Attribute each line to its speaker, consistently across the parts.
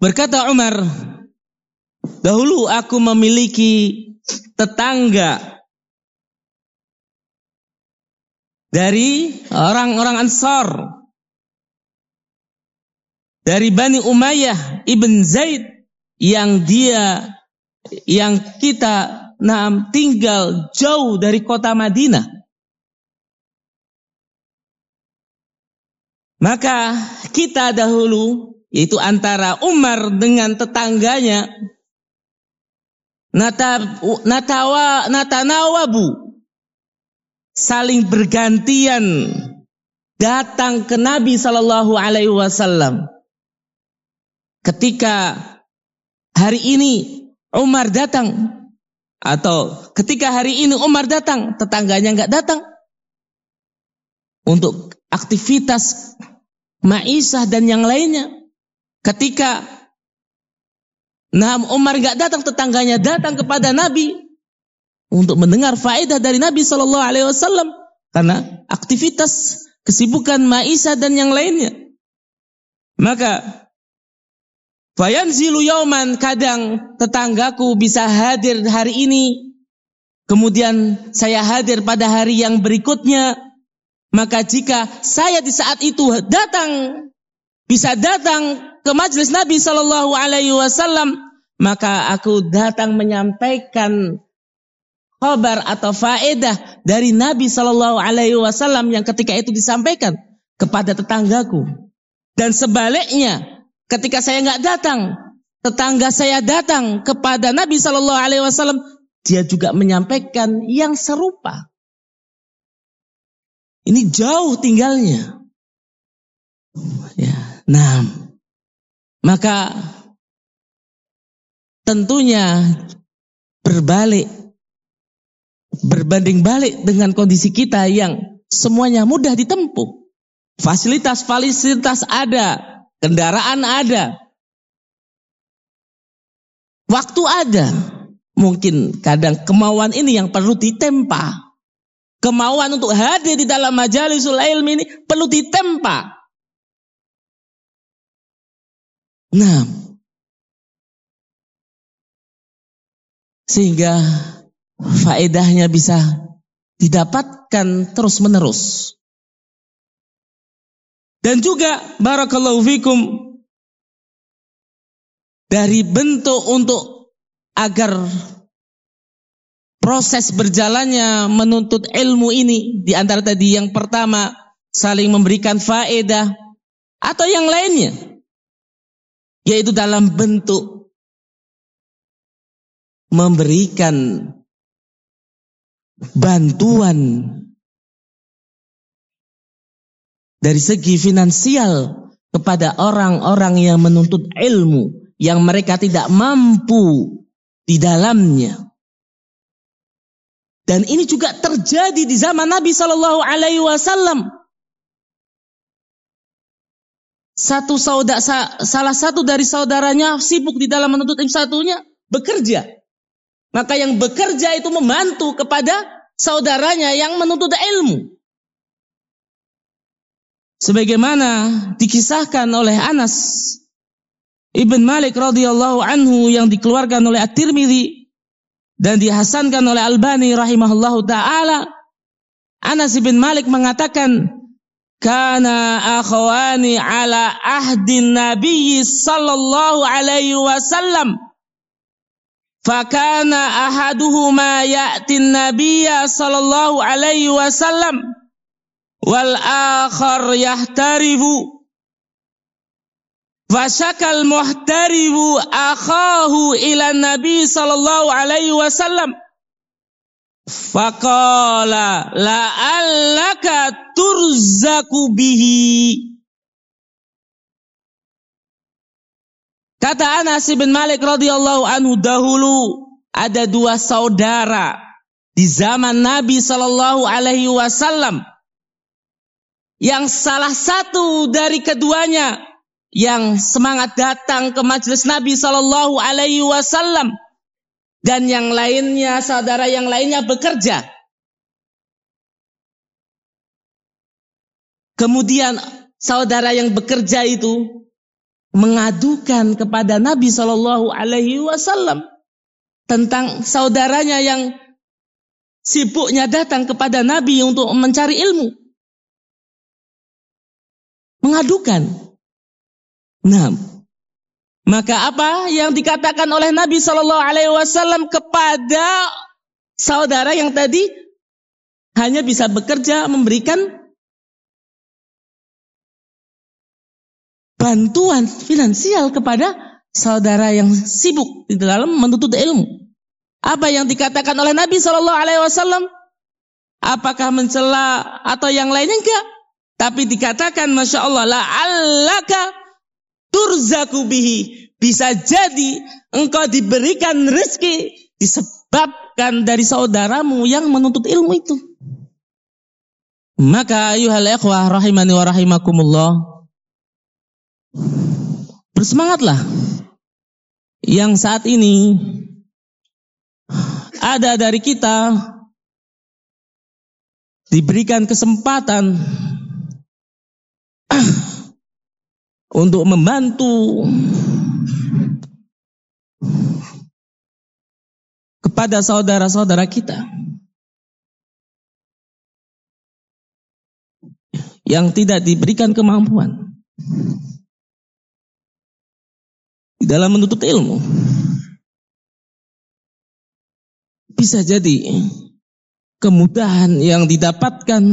Speaker 1: Berkata Umar, dahulu aku memiliki tetangga dari orang-orang Ansar, dari Bani Umayyah ibn Zaid, yang kita tinggal jauh dari kota Madinah. Maka kita dahulu, yaitu antara Umar dengan tetangganya, natanawabu, saling bergantian datang ke Nabi Sallallahu Alaihi Wasallam. Ketika hari ini Umar datang, atau ketika hari ini Umar datang, tetangganya nggak datang untuk aktivitas maisah dan yang lainnya. Ketika Umar nggak datang, tetangganya datang kepada Nabi untuk mendengar faedah dari Nabi Sallallahu Alaihi Wasallam karena aktivitas kesibukan maisah dan yang lainnya. Maka fayanzilu yauman, kadang tetanggaku bisa hadir hari ini, kemudian saya hadir pada hari yang berikutnya. Maka jika saya di saat itu bisa datang ke majelis Nabi Sallallahu Alaihi Wasallam, maka aku datang menyampaikan kabar atau faedah dari Nabi Sallallahu Alaihi Wasallam yang ketika itu disampaikan kepada tetanggaku. Dan sebaliknya, ketika saya nggak datang, tetangga saya datang kepada Nabi Sallallahu Alaihi Wasallam, dia juga menyampaikan yang serupa. Ini jauh tinggalnya. Ya, maka tentunya berbanding balik dengan kondisi kita yang semuanya mudah ditempuh. Fasilitas ada, kendaraan ada, waktu ada. Mungkin kadang kemauan ini yang perlu ditempa. Kemauan untuk hadir di dalam majalisul ilmi ini perlu ditempa. Sehingga faedahnya bisa didapatkan terus menerus. Dan juga barakallahu fikum, dari bentuk untuk agar proses berjalannya menuntut ilmu ini, di antara tadi yang pertama saling memberikan faedah atau yang lainnya, yaitu dalam bentuk memberikan bantuan dari segi finansial kepada orang-orang yang menuntut ilmu yang mereka tidak mampu di dalamnya. Dan ini juga terjadi di zaman Nabi Sallallahu Alaihi Wasallam. Salah satu dari saudaranya sibuk di dalam menuntut ilmu, satunya bekerja. Maka yang bekerja itu membantu kepada saudaranya yang menuntut ilmu. Sebagaimana dikisahkan oleh Anas ibn Malik radhiyallahu anhu yang dikeluarkan oleh At-Tirmidzi dan dihasankan oleh Albani rahimahullahu ta'ala. Anas bin Malik mengatakan, kana akhwani ala ahdin Nabi sallallahu alaihi wasallam, fakana ahaduhuma ya'tin Nabiyya sallallahu alaihi wasallam wal akhar yahtaribu. Fasyakal muhtaribu akhahu ila Nabi sallallahu alaihi wasallam. Faqala la'allaka turzaku bihi. Kata Anas bin Malik radhiyallahu anhu, dahulu ada dua saudara di zaman Nabi sallallahu alaihi wasallam, yang salah satu dari keduanya yang semangat datang ke majelis Nabi Sallallahu Alaihi Wasallam, dan yang lainnya, saudara yang lainnya bekerja. Kemudian saudara yang bekerja itu mengadukan kepada Nabi Shallallahu Alaihi Wasallam tentang saudaranya yang sibuknya datang kepada Nabi untuk mencari ilmu. Mengadukan. Nah, maka apa yang dikatakan oleh Nabi Shallallahu Alaihi Wasallam kepada saudara yang tadi hanya bisa bekerja memberikan bantuan finansial kepada saudara yang sibuk di dalam menuntut ilmu. Apa yang dikatakan oleh Nabi Shallallahu Alaihi Wasallam? Apakah mencela atau yang lainnya? Enggak. Tapi dikatakan, masya Allah, la'allaka turzaku bihi. Bisa jadi engkau diberikan rezeki disebabkan dari saudaramu yang menuntut ilmu itu. Maka ayuhal ikhwah rahimani wa rahimakumullah, bersemangatlah. Yang saat ini ada dari kita diberikan kesempatan untuk membantu kepada saudara-saudara kita yang tidak diberikan kemampuan di dalam menuntut ilmu. Bisa jadi kemudahan yang didapatkan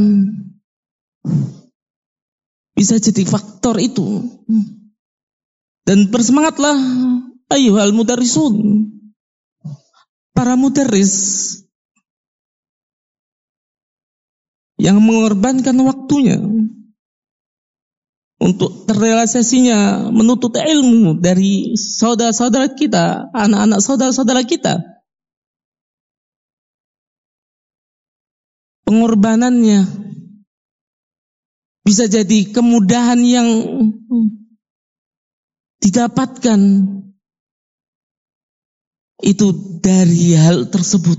Speaker 1: bisa jadi faktor itu. Dan bersemangatlah ayyuhal mudarrisun, para mudarris yang mengorbankan waktunya untuk terrealisasinya menuntut ilmu dari saudara-saudara kita, anak-anak saudara-saudara kita. Pengorbanannya bisa jadi kemudahan yang didapatkan itu dari hal tersebut.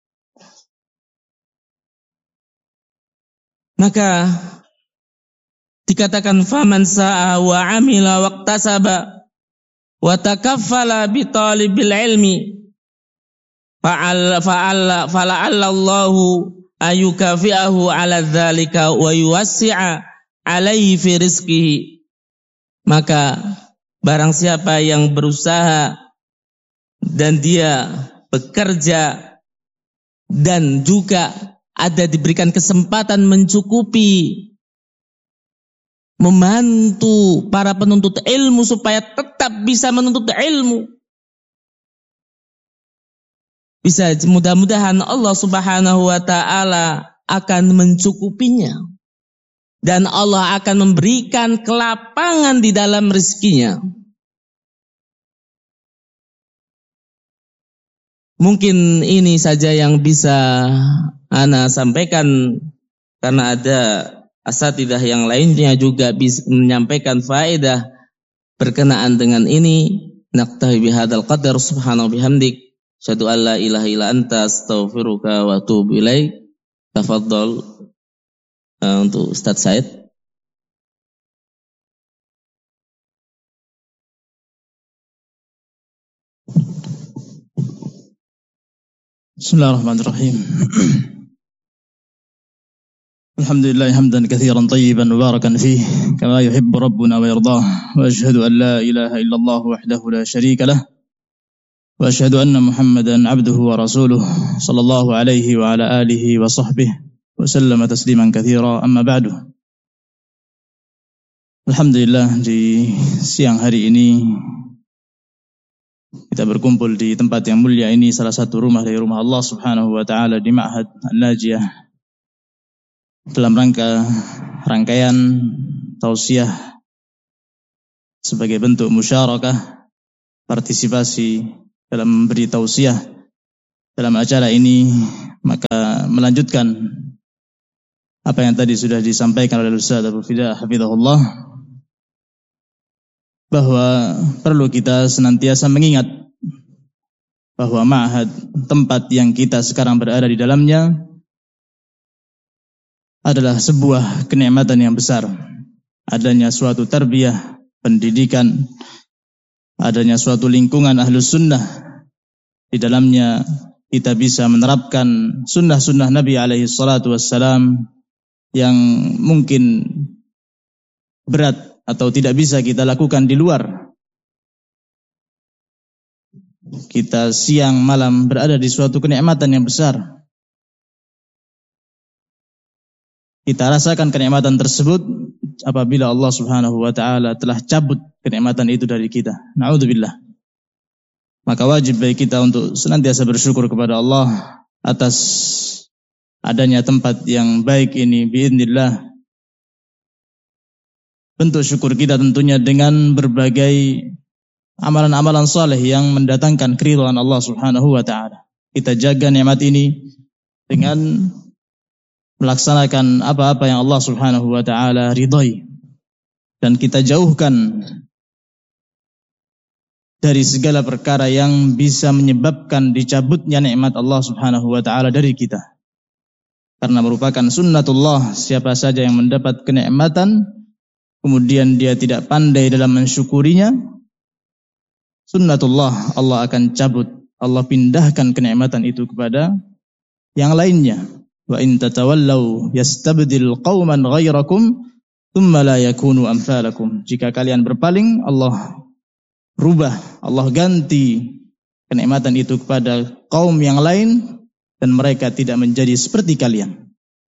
Speaker 1: Maka dikatakan faman sa'a wa amila waqtasaba wa takaffala bi talibil ilmi fala'allahu ayukafi'ahu ala dzalika wa yuwassi'a alaihi fi rizqihi. Maka barang siapa yang berusaha dan dia bekerja dan juga ada diberikan kesempatan mencukupi, membantu para penuntut ilmu supaya tetap bisa menuntut ilmu, bisa mudah-mudahan Allah Subhanahu wa ta'ala akan mencukupinya. Dan Allah akan memberikan kelapangan di dalam rezekinya. Mungkin ini saja yang bisa ana sampaikan, karena ada asatidah yang lainnya juga bisa menyampaikan faedah berkenaan dengan ini. Naktahi bihadzal qadar, subhanahu bihamdik, asyhadu an la ilaha illa anta, astaghfiruka wa atubu ilaik. Tafadhol untuk Ustaz Said.
Speaker 2: Bismillahirrahmanirrahim. Alhamdulillah hamdan katsiran tayyiban mubarakan fihi kama yuhibbu rabbuna wa yardah, wa asyhadu an la ilaha illallah wahdahu la syarika lah, wa asyhadu anna Muhammadan abduhu wa rasuluh sallallahu alaihi wa ala alihi wa sahbihi wa sallama tasliman katsira, amma ba'du. Alhamdulillah, di siang hari ini kita berkumpul di tempat yang mulia ini, salah satu rumah dari rumah Allah Subhanahu wa taala di Ma'had An-Najiyah, dalam rangkaian tausiah sebagai bentuk musyarakah, partisipasi dalam memberi tausiah dalam acara ini. Maka melanjutkan apa yang tadi sudah disampaikan oleh Ustaz Abu Fida hafizahullah, bahwa perlu kita senantiasa mengingat bahwa ma'had, tempat yang kita sekarang berada di dalamnya, adalah sebuah kenikmatan yang besar. Adanya suatu tarbiyah, pendidikan adanya suatu lingkungan ahlus sunnah, di dalamnya kita bisa menerapkan sunnah-sunnah Nabi alaihi salatu wassalam yang mungkin berat atau tidak bisa kita lakukan di luar. Kita siang malam berada di suatu kenikmatan yang besar. Kita rasakan kenikmatan tersebut apabila Allah Subhanahu wa taala telah cabut kenikmatan itu dari kita. Na'udzubillah. Maka wajib bagi kita untuk senantiasa bersyukur kepada Allah atas adanya tempat yang baik ini biidznillah. Bentuk syukur kita tentunya dengan berbagai amalan-amalan saleh yang mendatangkan keridhaan Allah Subhanahu wa taala. Kita jaga nikmat ini dengan melaksanakan apa-apa yang Allah Subhanahu wa taala ridhai, dan kita jauhkan dari segala perkara yang bisa menyebabkan dicabutnya nikmat Allah Subhanahu wa taala dari kita. Karena merupakan sunnatullah, siapa saja yang mendapat kenikmatan kemudian dia tidak pandai dalam mensyukurinya, sunnatullah, Allah akan cabut, Allah pindahkan kenikmatan itu kepada yang lainnya. Wa in tatawallaw yastabdil qauman ghairakum thumma la yakunu amsalakum. Jika kalian berpaling, Allah rubah, Allah ganti kenikmatan itu kepada kaum yang lain dan mereka tidak menjadi seperti kalian.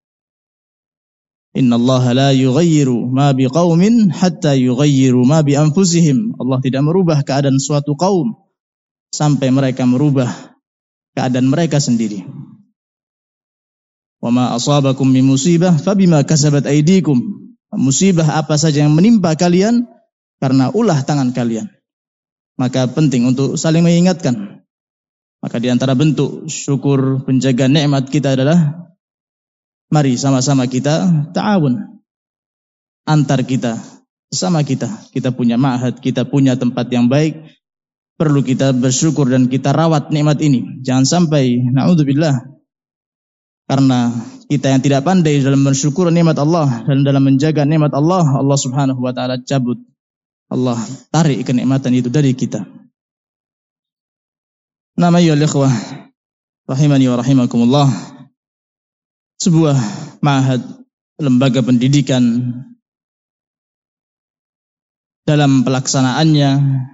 Speaker 2: Innallaha la yughayyiru ma biqaumin hatta yughayyiru ma bi anfusihim. Allah tidak merubah keadaan suatu kaum sampai mereka merubah keadaan mereka sendiri. Wa ma asabakum min musibah fabima kasabat aydikum. Musibah apa saja yang menimpa kalian karena ulah tangan kalian. Maka penting untuk saling mengingatkan. Maka di antara bentuk syukur penjaga nikmat kita adalah mari sama-sama kita ta'awun antar kita, sesama kita. Kita punya ma'had, kita punya tempat yang baik, perlu kita bersyukur dan kita rawat nikmat ini. Jangan sampai na'udzubillah, karena kita yang tidak pandai dalam bersyukur nikmat Allah dan dalam menjaga nikmat Allah, Allah Subhanahu wa taala cabut, Allah tarik kenikmatan itu dari kita. Nama ya ikhwah rahimani wa rahimakumullah, sebuah ma'had, lembaga pendidikan, dalam pelaksanaannya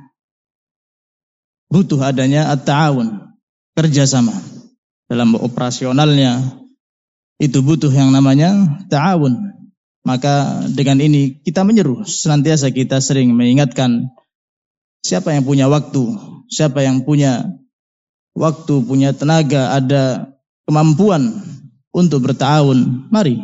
Speaker 2: butuh adanya at-ta'awun, kerjasama. Dalam operasionalnya itu butuh yang namanya ta'awun. Maka dengan ini kita menyeru, senantiasa kita sering mengingatkan siapa yang punya waktu, siapa yang punya waktu, punya tenaga, ada kemampuan untuk berta'awun, mari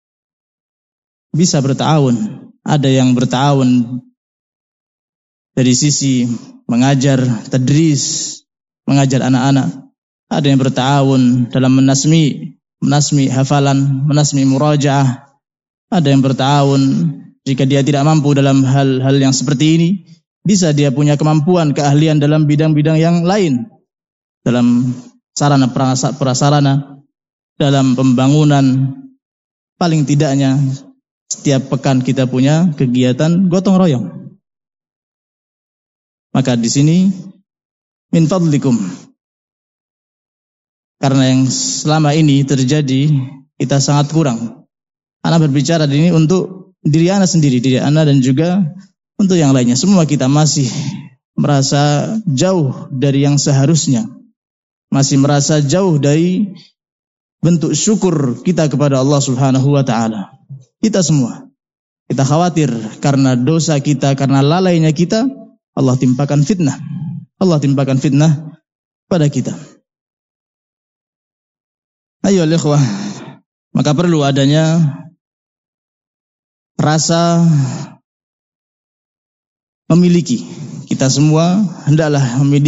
Speaker 2: bisa berta'awun. Ada yang berta'awun dari sisi mengajar tadris, mengajar anak-anak. Ada yang berta'awun dalam menasmi hafalan, menasmi murajaah. Ada yang berta'awun jika dia tidak mampu dalam hal-hal yang seperti ini, bisa dia punya kemampuan, keahlian dalam bidang-bidang yang lain, dalam sarana prasarana, dalam pembangunan. Paling tidaknya setiap pekan kita punya kegiatan gotong royong. Maka di sini min fadlikum, karena yang selama ini terjadi kita sangat kurang. Ana berbicara di ini untuk diri ana sendiri, diri ana dan juga untuk yang lainnya. Semua kita masih merasa jauh dari yang seharusnya, masih merasa jauh dari bentuk syukur kita kepada Allah Subhanahu wa taala. Kita semua, kita khawatir karena dosa kita, karena lalainya kita, Allah timpakan fitnah. Allah timpakan fitnah pada kita. Ayo ikhwah, maka perlu adanya rasa memiliki. Kita semua hendaklah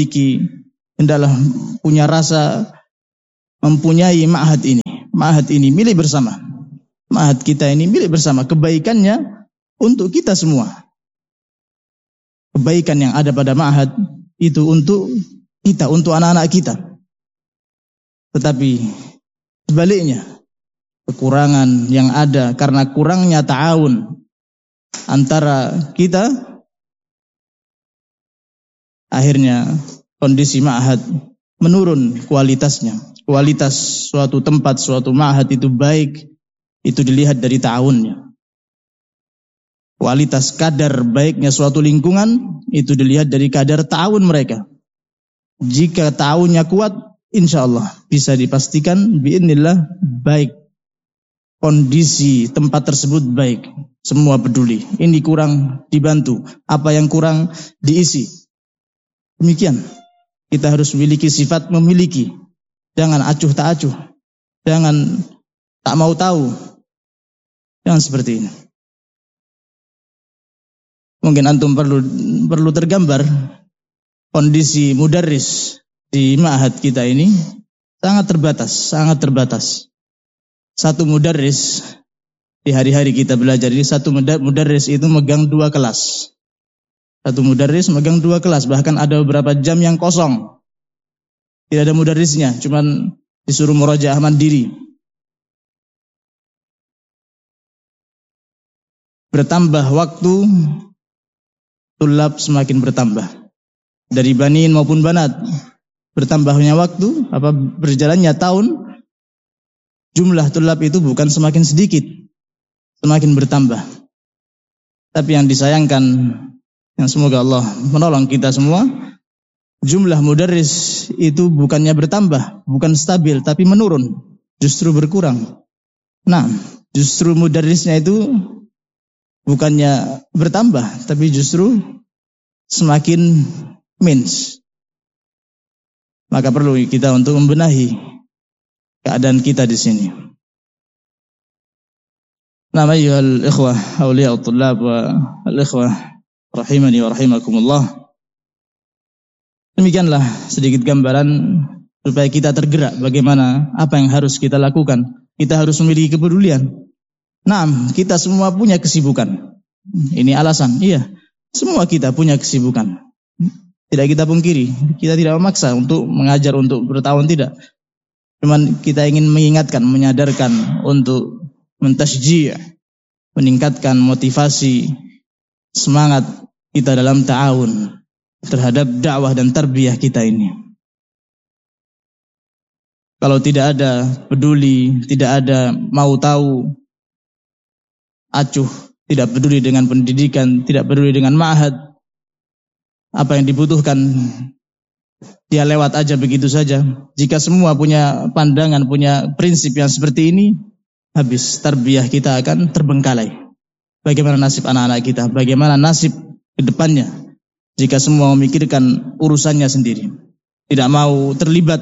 Speaker 2: punya rasa mempunyai ma'had ini. Ma'had ini milik bersama. Ma'had kita ini milik bersama. Kebaikannya untuk kita semua. Kebaikan yang ada pada ma'had itu untuk kita, untuk anak-anak kita. Tetapi sebaliknya, kekurangan yang ada karena kurangnya ta'awun antara kita akhirnya kondisi ma'had menurun kualitasnya. Kualitas suatu tempat, suatu ma'had itu baik, itu dilihat dari ta'awunnya. Kualitas kadar baiknya suatu lingkungan itu dilihat dari kadar ta'awun mereka. Jika ta'awunnya kuat, insya Allah bisa dipastikan biidznillah baik. Kondisi tempat tersebut baik. Semua peduli. Ini kurang dibantu. Apa yang kurang diisi. Demikian. Kita harus memiliki sifat memiliki. Jangan acuh tak acuh. Jangan tak mau tahu. Jangan seperti ini. Mungkin antum perlu tergambar kondisi mudarris di ma'had kita ini sangat terbatas. Satu mudarris di hari-hari kita belajar ini, satu mudarris itu megang 2 kelas. Satu mudarris megang 2 kelas, bahkan ada beberapa jam yang kosong. Tidak ada mudarrisnya, cuman disuruh murajaah mandiri. Bertambah waktu, tulab semakin bertambah. Dari banin maupun banat. Bertambahnya waktu, berjalannya tahun, jumlah tulab itu bukan semakin sedikit, semakin bertambah. Tapi yang disayangkan, yang semoga Allah menolong kita semua, jumlah mudarris itu bukannya bertambah, bukan stabil, tapi menurun, justru berkurang. Nah, justru mudarrisnya itu bukannya bertambah, tapi justru semakin mins. Maka perlu kita untuk membenahi keadaan kita di sini. Nama ayyuhal ikhwah awliya'ut tullab wa al-ikhwah rahimani wa rahimakumullah. Demikianlah sedikit gambaran supaya kita tergerak bagaimana apa yang harus kita lakukan. Kita harus memiliki kepedulian. Nah, kita semua punya kesibukan. Ini alasan. Iya, semua kita punya kesibukan. Tidak kita pungkiri. Kita tidak memaksa untuk mengajar, untuk bertahun, tidak. Cuman kita ingin mengingatkan, menyadarkan untuk mentasji', meningkatkan motivasi, semangat kita dalam ta'awun terhadap dakwah dan tarbiyah kita ini. Kalau tidak ada peduli, tidak ada mau tahu, acuh, tidak peduli dengan pendidikan, tidak peduli dengan ma'had, apa yang dibutuhkan dia lewat aja begitu saja. Jika semua punya pandangan, punya prinsip yang seperti ini, habis tarbiyah kita akan terbengkalai. Bagaimana nasib anak-anak kita? Bagaimana nasib ke depannya? Jika semua memikirkan urusannya sendiri, tidak mau terlibat,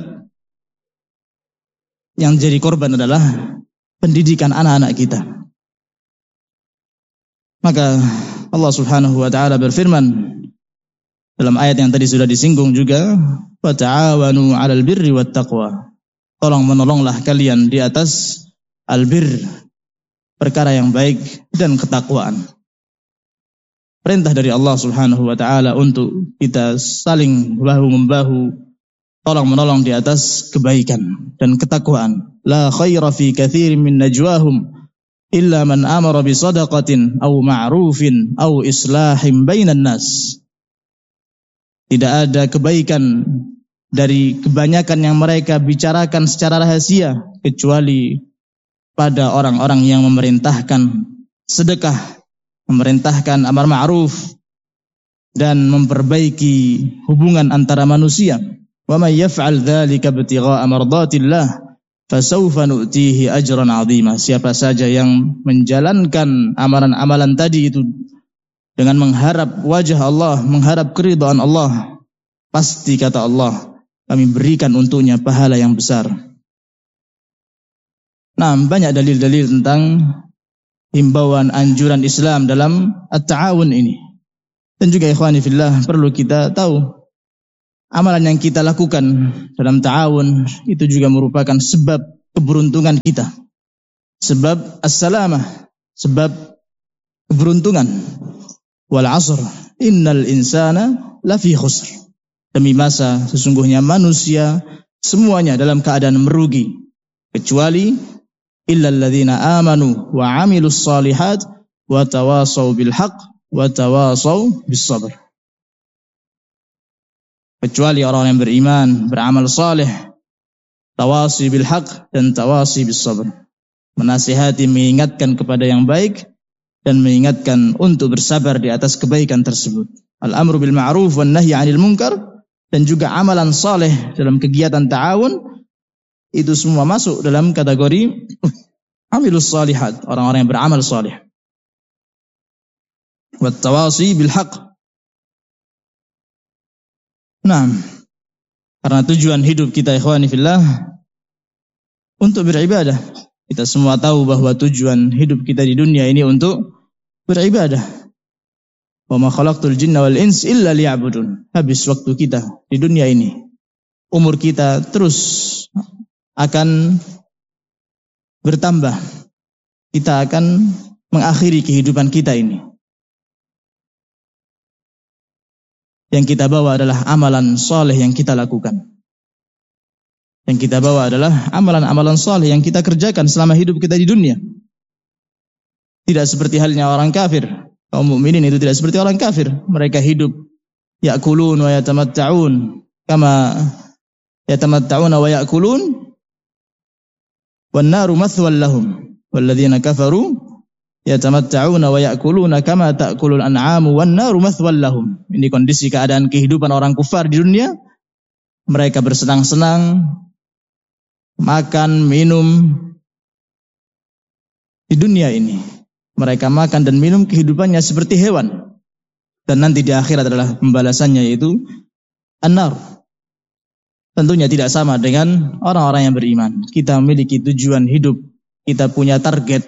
Speaker 2: yang jadi korban adalah pendidikan anak-anak kita. Maka Allah Subhanahu wa taala berfirman dalam ayat yang tadi sudah disinggung juga, wa ta'awanu 'alal birri wat taqwa. Tolong menolonglah kalian di atas albir, perkara yang baik dan ketakwaan. Perintah dari Allah Subhanahu wa taala untuk kita saling bahu-membahu, tolong menolong di atas kebaikan dan ketakwaan. La khaira fi katsirin min najwahum illa man amara bi shadaqatin aw ma'rufin aw islahin bainan nas. Tidak ada kebaikan dari kebanyakan yang mereka bicarakan secara rahasia kecuali pada orang-orang yang memerintahkan sedekah, memerintahkan amar ma'ruf dan memperbaiki hubungan antara manusia. Wa may yaf'al dzalika ibtigha'a mardatillah fasawfa nu'tihi ajran 'azima. Siapa saja yang menjalankan amalan-amalan tadi itu dengan mengharap wajah Allah, mengharap keridhaan Allah, pasti kata Allah, kami berikan untuknya pahala yang besar. Nah, banyak dalil-dalil tentang himbauan anjuran Islam dalam at-ta'awun ini. Dan juga ikhwani fillah, perlu kita tahu amalan yang kita lakukan dalam ta'awun itu juga merupakan sebab keberuntungan kita. Sebab as-salamah, sebab keberuntungan. Wal 'asr innal insana lafi khusr. Demi masa sesungguhnya manusia semuanya dalam keadaan merugi kecuali illal ladzina amanu wa 'amilus shalihat wa tawasaw bil haqq wa tawasaw bis sabr. kecuali orang yang beriman, beramal saleh, tawasi bil haq dan tawasi bis sabr. Menasihati, mengingatkan kepada yang baik dan mengingatkan untuk bersabar di atas kebaikan tersebut. Al-amru bil ma'ruf wan nahyi 'anil munkar, dan juga amalan saleh dalam kegiatan ta'awun, itu semua masuk dalam kategori amilus salihat, orang-orang yang beramal saleh. Wat tawasi bil haq. Nah, karena tujuan hidup kita ikhwani fillah untuk beribadah. Kita semua tahu bahwa tujuan hidup kita di dunia ini untuk beribadah. Wa ma khalaqtul jinna wal ins illa liya'budun. Habis waktu kita di dunia ini, umur kita terus akan bertambah. Kita akan mengakhiri kehidupan kita ini. Yang kita bawa adalah amalan saleh yang kita lakukan. Yang kita bawa adalah amalan-amalan saleh yang kita kerjakan selama hidup kita di dunia. Tidak seperti halnya orang kafir. Kaum mukminin itu tidak seperti orang kafir. Mereka hidup ya'kulun wa yatamatta'un kama yatamatta'una wa ya'kulun wan naru mathwal lahum walladzina kafaru yatamatta'una wa ya'kuluna kama ta'kulul an'amu wan naru mathwal lahum. Ini kondisi keadaan kehidupan orang kufar di dunia. Mereka bersenang-senang, makan, minum di dunia ini. Mereka makan dan minum kehidupannya seperti hewan. Dan nanti di akhirat adalah pembalasannya, yaitu an-nar. Tentunya tidak sama dengan orang-orang yang beriman. Kita memiliki tujuan hidup. Kita punya target.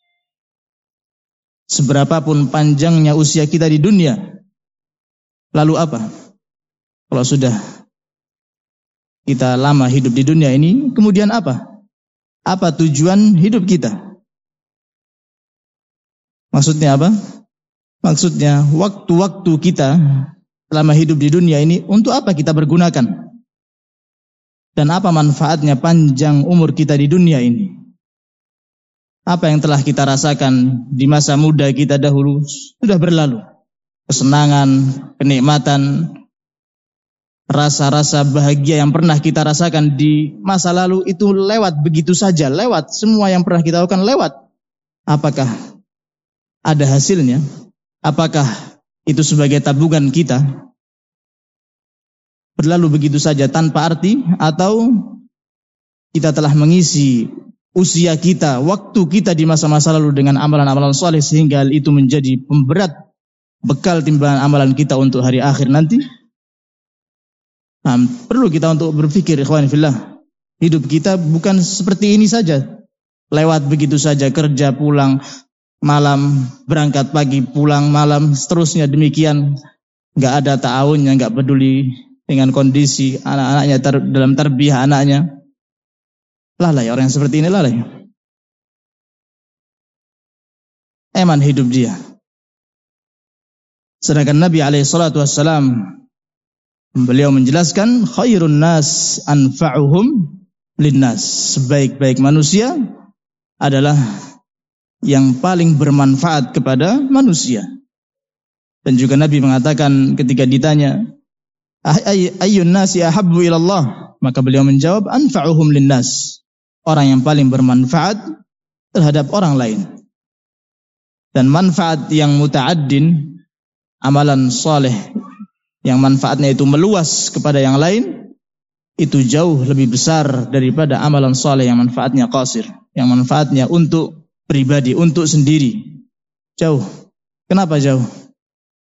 Speaker 2: Seberapapun panjangnya usia kita di dunia. Lalu apa? Kalau sudah kita lama hidup di dunia ini, kemudian apa? Apa tujuan hidup kita? Maksudnya apa? Maksudnya waktu-waktu kita selama hidup di dunia ini untuk apa kita bergunakan? Dan apa manfaatnya panjang umur kita di dunia ini? Apa yang telah kita rasakan di masa muda kita dahulu sudah berlalu. Kesenangan, kenikmatan, rasa-rasa bahagia yang pernah kita rasakan di masa lalu itu lewat begitu saja, lewat. Semua yang pernah kita lakukan lewat. Apakah ada hasilnya? Apakah itu sebagai tabungan kita? Berlalu begitu saja tanpa arti, atau kita telah mengisi usia kita, waktu kita di masa-masa lalu dengan amalan-amalan saleh sehingga itu menjadi pemberat bekal timbangan amalan kita untuk hari akhir nanti? Nah, perlu kita untuk berpikir ikhwan fillah. Hidup kita bukan seperti ini saja. Lewat begitu saja, kerja pulang malam, berangkat pagi pulang malam, seterusnya demikian. Enggak ada ta'awunnya, enggak peduli dengan kondisi anak-anaknya dalam tarbiyah anaknya. Lalai, orang yang seperti ini lalai. Eman hidup dia. Sedangkan Nabi SAW, beliau menjelaskan khairun nas anfa'uhum linnas. Sebaik-baik manusia adalah yang paling bermanfaat kepada manusia. Dan juga Nabi mengatakan ketika ditanya, ayyun nasi ahabbu ilallah, maka beliau menjawab anfa'uhum linnas. Orang yang paling bermanfaat terhadap orang lain. Dan manfaat yang muta'addin, amalan saleh yang manfaatnya itu meluas kepada yang lain, itu jauh lebih besar daripada amalan saleh yang manfaatnya qasir, yang manfaatnya untuk pribadi, untuk sendiri. Jauh. Kenapa jauh?